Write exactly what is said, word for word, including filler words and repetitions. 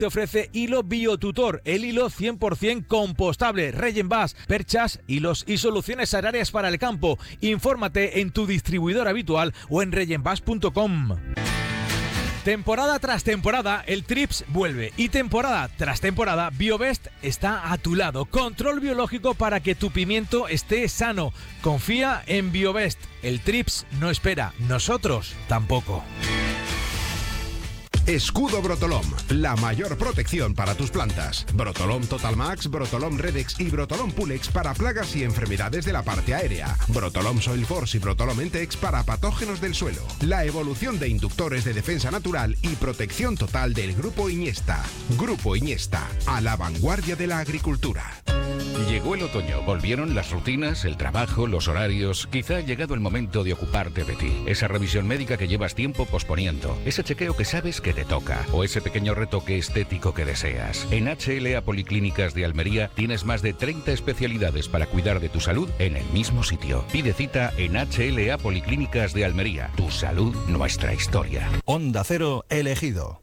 Te ofrece hilo Biotutor, el hilo cien por ciento compostable, Regenbas, perchas, hilos y soluciones agrarias para el campo. Infórmate en tu distribuidor habitual o en regenbas punto com. Temporada tras temporada, el TRIPS vuelve y temporada tras temporada, Biovest está a tu lado. Control biológico para que tu pimiento esté sano. Confía en Biovest. El TRIPS no espera, nosotros tampoco. Escudo Brotolom, la mayor protección para tus plantas. Brotolom Total Max, Brotolom Redex y Brotolom Pulex para plagas y enfermedades de la parte aérea. Brotolom Soil Force y Brotolom Entex para patógenos del suelo. La evolución de inductores de defensa natural y protección total del Grupo Iniesta. Grupo Iniesta, a la vanguardia de la agricultura. Llegó el otoño, volvieron las rutinas, el trabajo, los horarios. Quizá ha llegado el momento de ocuparte de ti. Esa revisión médica que llevas tiempo posponiendo. Ese chequeo que sabes que te toca. O ese pequeño retoque estético que deseas. En H L A Policlínicas de Almería tienes más de treinta especialidades para cuidar de tu salud en el mismo sitio. Pide cita en H L A Policlínicas de Almería. Tu salud, nuestra historia. Onda Cero elegido.